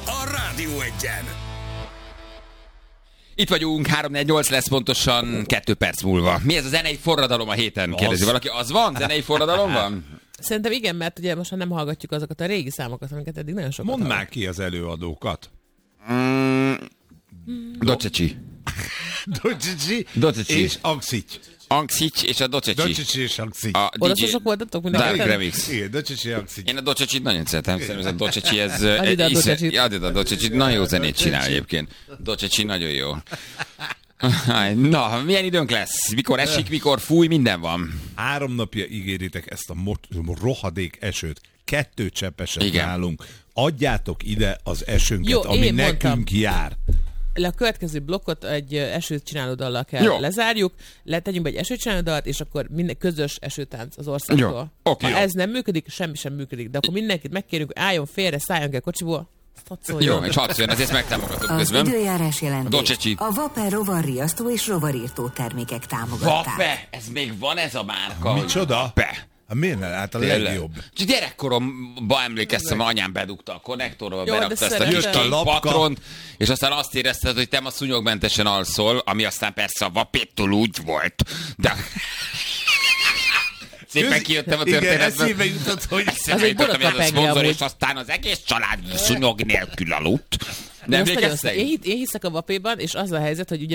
a Rádió Egyen. Itt vagyunk, 3-4-8 lesz pontosan 2 perc múlva. Mi ez a zenei forradalom a héten? Kérdezi valaki. Az van? Zenei forradalom van? Szerintem igen, mert ugye most nem hallgatjuk azokat a régi számokat, amiket eddig nagyon sokat Mondd már ki az előadókat. Doceci. Doceci és Angszics. Angszics és a Doceci. Doceci és Angszics. Oroszosok voltatok Dark mindenki? Remix. Igen, Doceci Angszics. Én a Docecit nagyon szeretem. Szerintem ez a Doceci, ez... Add a Docecit. Add a Docecit. Nagyon jó zenét csinál egyébként. Doceci nagyon jó. Na, milyen időnk lesz? Mikor esik, mikor fúj, minden van. 3 napja ígéritek ezt a rohadék esőt. 2 cseppeset Igen. nálunk. Adjátok ide az esőnket, Jó, ami én nekünk mondtam. jár. A következő blokkot egy esőt csinálódallal kell lezárjuk, letegyünk be egy esőcsinálódallat, és akkor minden közös esőtánc az országtól. Jó. Oké. Ha ez nem működik, semmi sem működik. De akkor mindenkit megkérjük, álljon félre, szálljon ki a kocsiból. Jó, és hadd szóljon, ezt megtámogatom Az közben. időjárás jelentés Doceci. a Vape rovarriasztó és rovarírtó termékek támogatták. Vape! Ez még van ez a márka? Micsoda? Vape. Hát miért nem? Hát a Tényleg. legjobb. Csak gyerekkoromban emlékeztem, anyám bedugta a konnektorba, Jó, berakta de ezt a kis szeretem. kék patront, és aztán azt érezted, hogy te ma szúnyogmentesen alszol, ami aztán persze a vapéttól úgy volt. De... Szépen kijöttem a Igen, történetből. eszébe jutott, hogy... Az egy jutottam, hogy ez a borotva szponzor, penge és aztán az egész család szúnyog nélkül aludt. De Nem most nagyon emlékeztek? én hiszek a vapéban, és az a helyzet, hogy ugye